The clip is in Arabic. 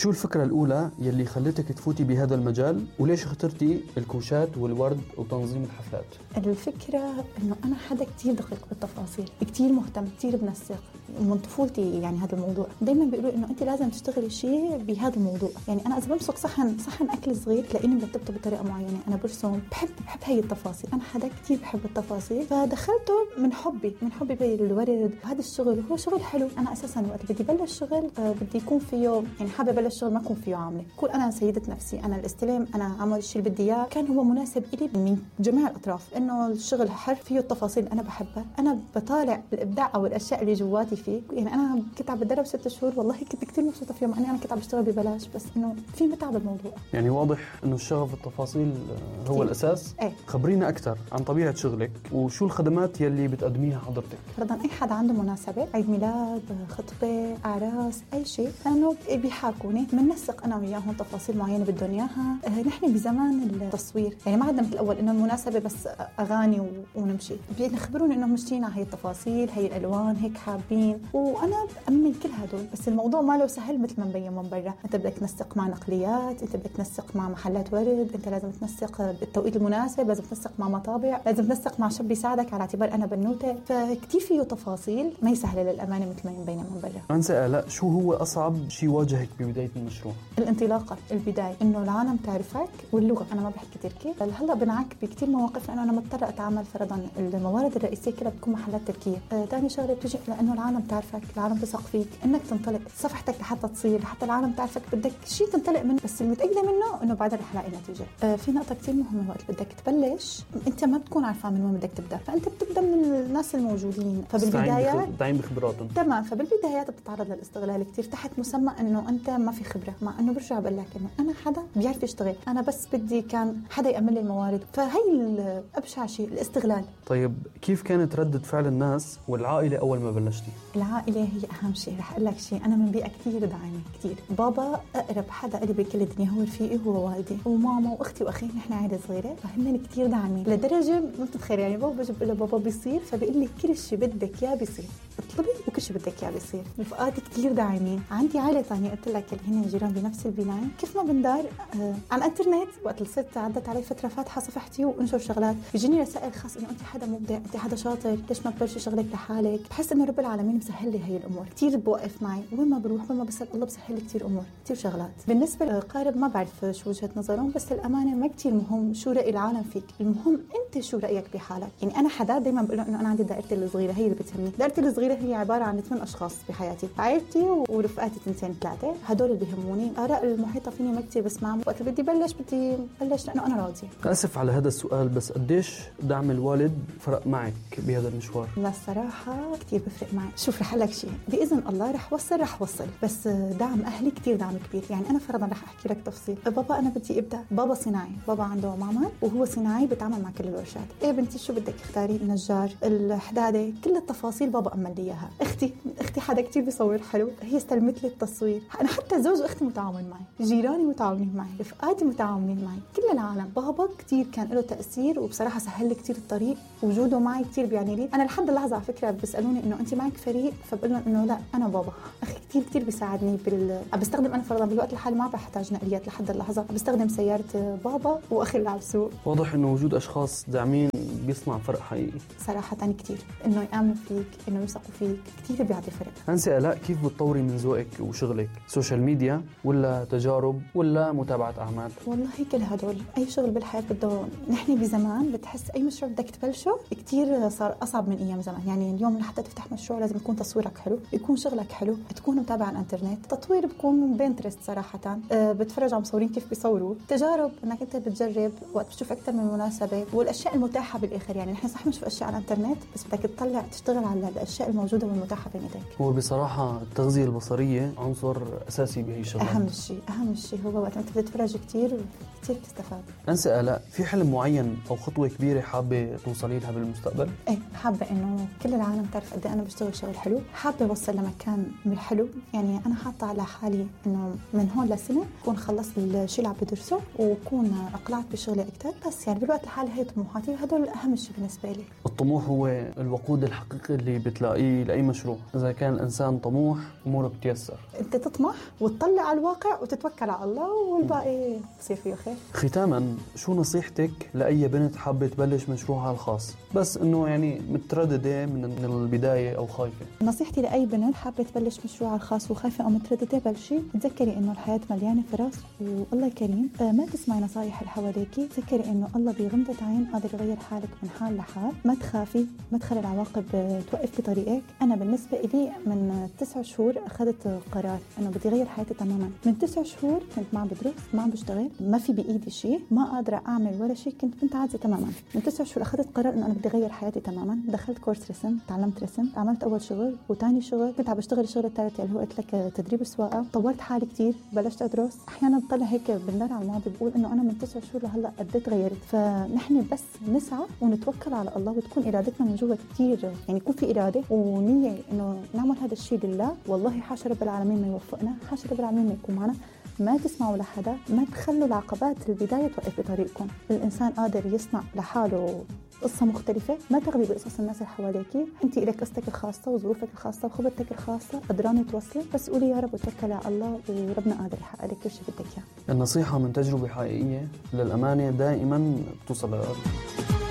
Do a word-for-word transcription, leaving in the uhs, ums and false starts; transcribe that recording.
شو الفكرة الأولى يلي خلتك تفوتي بهذا المجال، وليش اخترتي الكوشات والورد وتنظيم الحفلات؟ الفكرة إنه أنا حدا كتير دقيق بالتفاصيل، كتير مهتم، كتير بنسق من طفولتي. يعني هذا الموضوع دايما بيقولوا إنه أنت لازم تشتغلي شيء بهذا الموضوع. يعني أنا إذا بمسك صحن صحن أكل صغير تلاقيني مرتبته بطريقة معينة. أنا برسم، بحب بحب هاي التفاصيل. أنا حدا كتير بحب التفاصيل، فدخلته من حبي من حبي بالورد. وهذا الشغل هو شغل حلو. أنا أساسا وقت بدي بلش شغل آه بدي يكون فيه، يعني حابة بلش شغل ما أكون فيه عاملة، كون أنا سيدة نفسي، أنا الاستلام، أنا أعمل الشيء اللي بدي إياه. كان هو مناسب إلي من جميع الأطراف، إنه الشغل حر فيه التفاصيل أنا بحبها. أنا بطالع الإبداع أو الأشياء اللي جواتي فيه. يعني أنا كنت عم بتدرب ست شهور، والله كنت كتير مبسوطة فيهم. أنا أنا كنت عم بشتغل ببلاش، بس إنه في متعة بالموضوع. يعني واضح إنه الشغف التفاصيل هو كتير الأساس. ايه؟ خبرينا أكثر عن طبيعة شغلك وشو الخدمات يلي بتقدميها حضرتك. فرضاً أي حدا عنده مناسبة، عيد ميلاد، خطبة، أعراس، أي شيء، لأنه بيحاكوني بننسق أنا وياهم تفاصيل معينة بدهم إياها. نحن بزمان التصوير، يعني ما عندنا مثل الأول إنه المناسبة بس أغاني ونمشي. بيخبروني إنه مشتينا هاي التفاصيل، هاي الألوان، هيك حابين، وأنا أمن كل هدول. بس الموضوع ما له سهل مثل ما مبين من برا. أنت بدك تنسق مع نقليات، أنت بدك تنسق مع محلات ورد، أنت لازم تنسق بالتوقيت المناسب، لازم تنسق مع مطابع، لازم تنسق مع شاب يساعدك على اعتبار أنا بنوتة. فكتير فيه تفاصيل ما يسهل للأمانة مثل ما يبين من برا. أنسة آلاء، شو هو أصعب شيء واجهك ببداية المشروع؟ الانطلاقة، البداية، إنه العالم تعرفك، واللغة. أنا ما بحكي تركي، هلا بنعك بكتير مواقف لأنه أنا مضطرة أتعامل. فرضاً الموارد الرئيسية كلها بتكون محلات تركية. آه تاني شغلة بتجي لأنه العالم تعرفك، العالم تثق فيك، إنك تنطلق صفحتك لحتى تصير، لحتى العالم تعرفك. بدك شيء تنطلق منه، بس المتأكدة منه إنه بعدها رح لاقي نتيجة. آه في نقطة كتير مهمة، وقت بدك تبلش أنت ما بتكون عارفان من وين بدك تبدأ، فأنت بتبدأ من الناس الموجودين. فبالبدايات دايم بخبراتهم. تمام. فبالبدايات بتتعرض للاستغلال كتير تحت مسمى إنه أنت ما في خبرة، مع إنه برجع بقول لك إنه أنا حدا بيعرف يشتغل، أنا بس بدي كان حدا يأمن لي الموارد. فهي أبشع شيء، الاستغلال. طيب كيف كانت ردة فعل الناس والعائلة أول ما بلشتي؟ العائلة هي أهم شيء. رح أقول لك شيء، أنا من بيئة كتير داعمة كتير. بابا أقرب حدا إلي بكل الدنيا، هو رفيقي، هو والدي وماما وأختي وأخي. نحن عائلة صغيرة، فهن كتير داعمين لدرجة ما بتتخيل. يعني بابا بجيب له بابا بيصير، فبيقول لي كل شيء بدك إياه بيصير، اطلبي وكل شيء بدك إياه بيصير. رفقاتي كتير داعمين. عندي عائلة ثانية قلت لك اللي هن جيران بنفس البناية. كيف ما بندار آه على الانترنت، وقت الصيت عدت علي فترة فاتحة صفحتي وانشر شغلات، بيجيني رسائل خاص انه انت حدا مبدع، انت حدا شاطر، ليش ما تبلشي شغلك لحالك. بحس انه رب العالمين مسهل لي هي الامور. كتير بوقف معي وين ما بروح، وين ما بسال الله بسهل لي كتير امور، كتير شغلات. بالنسبة للقارب ما بعرف شو وجهة نظرهم، بس الامانة ما كتير مهم شو رأي العالم فيك، المهم انت شو رأيك بحالك. يعني انا حدا دايما بقول انه انا عندي دائرتي الصغيرة، هي اللي بتهمني. دائرتي الصغيرة هي عبارة عن ثمان اشخاص بحياتي، عائلتي ورفقاتي تنتين ثلاثة، هدول اللي بيهموني. آراء المحيطة فيني ما كتير بسمعهم. وقت بدي بلش بدي بلش لأنه أنا راضية. أسف على هذا السؤال، بس قديش دعم الوالد فرق معك بهذا المشوار؟ لا الصراحة كتير بفرق معي. شوف رح لك شيء، بإذن الله رح وصل رح وصل بس دعم أهلي كتير دعم كبير. يعني أنا فرضا رح أحكي لك تفصيل. بابا أنا بدي أبدأ، بابا صناعي، بابا عنده معمل وهو صناعي بتعامل مع كل الورشات. إيه بنتي شو بدك اختاري، النجار، الحدادة، كل التفاصيل بابا أمن لي إياها. أختي أختي حدا كتير بيصور حلو، هي استلمت لي التصوير. أنا حتى زوج أختي متعاون معي، جيراني متعاونين معي، رفقاتي متعاونين معي، كل العالم. بابا كتير كان له تأثير، وبصراحة سهل لي كتير الطريق. وجوده معي كتير بيعني لي. أنا لحد اللحظة على فكرة بيسألوني إنه أنت معك فريق، فبقول لهم إنه لا أنا بابا. أخي كتير كتير بيساعدني بال بستخدم أنا فرضا بالوقت الحالي ما بحتاج نقليات لحد اللحظة، بستخدم سيارة بابا وأخي اللي على السوق. واضح إنه وجود أشخاص داعمين بيصنع فرق حقيقي صراحة كتير. إنه يآمن فيك، إنه يثقوا فيك، كتير بيعطي فرق. أنسة آلاء، كيف بتطوري من ذوقك وشغلك؟ سوشيال ميديا ولا تجارب ولا متابعة أعمال؟ والله كل هدول. أي شغل بالحياة بده. نحن بزمان بتحس أي مشروع بدك تبلشه كتير صار أصعب من أيام زمان. يعني اليوم لحتى تفتح مشروع لازم يكون تصويرك حلو، يكون شغلك حلو، تكون متابع على الانترنت. تطوير بكون من بنترست صراحة، أه بتفرج على مصورين كيف بيصوروا. تجارب انك انت بتجرب وقت بتشوف اكثر من مناسبة، والاشياء المتاحة بالاخر. يعني نحن صح بنشوف اشياء على الانترنت، بس بدك تطلع تشتغل على الاشياء الموجودة والمتاحة بين ايديك. هو بصراحة التغذية البصرية عنصر اساسي بهي الشغلات. اهم شيء اهم شيء هو وقت انت بتتفرج كتير كتير تستفاد. أنسة آلاء، في حلم معين او خطوة كبيرة حابة توصلي لها بالمستقبل؟ ايه حابة انه كل العالم تعرف قد ايه انا بشتغل شغل حلو. حابة اوصل لمكان حلو. يعني انا حاطة على حالي انه من هون لسنة اكون خلصت الشيء اللي عم بدرسه، وكون اقلعت بشغلي اكثر. بس يعني بالوقت الحالي هي طموحاتي، وهدول أهم شيء بالنسبة لي. الطموح هو الوقود الحقيقي اللي بتلاقيه لأي مشروع. إذا كان الإنسان طموح أموره بتيسر. أنت تطمح وتطلع على الواقع وتتوكل على الله والباقي بصير فيه خير. ختاما، شو نصيحتك لأي بنت حابة تبلش مشروعها الخاص بس إنه يعني مترددة من البداية أو خايفة؟ نصيحتي لأي بنت حابة تبلش مشروعها الخاص وخايفة أو مترددة، بلشي. تذكري إنه الحياة مليانة فرص والله كريم. ما تسمعي نصايح اللي حواليكي. تذكري إنه الله بغمضة عين قادر يغير حالك من حال لحال. ما تخافي، ما تخلي العواقب توقف بطريقك. أنا بالنسبة إلي من تسع شهور أخذت قرار إنه بدي غير حياتي تماما. من تسع شهور كنت ما عم بدرس، ما عم بشتغل، ما في بإيدي شيء، ما قادرة أعمل ولا شيء، كنت بنت عاجزة تماما. من تسع شهور أخذت قرار إنه أنا بدي غير حياتي تماما. دخلت كورس رسم، تعلمت رسم، عملت أول شغل وتاني شغل، كنت عم بشتغل الشغل الثالث اللي هو قلت لك تدريب السواقة. طورت حالي كتير، بلشت أدرس. أحيانا بطلع هيك بندر على الماضي بقول إنه أنا من تسع شهور لهلا قد ايه تغيرت. فنحن بس نسعى ونتوكل على الله وتكون إرادتنا من جوا كتير، يعني يكون في إرادة ونية إنه نعمل هذا الشيء لله. والله حاشا رب العالمين ما يوفقنا، حاشا رب العالمين ما يكون معنا. ما تسمعوا لحدا، ما تخلوا العقبات البداية توقف بطريقكم. الإنسان قادر يصنع لحاله قصة مختلفة. ما تغلي بقصص الناس اللي حواليكي. انت إلك قصتك الخاصة وظروفك الخاصة وخبرتك الخاصة، قدرانة توصلي. بس قولي يا رب وتوكلي على الله وربنا قادر يحقق لك كل شيء بدك اياه. النصيحة من تجربة حقيقية للأمانة دائما بتوصل للقلب.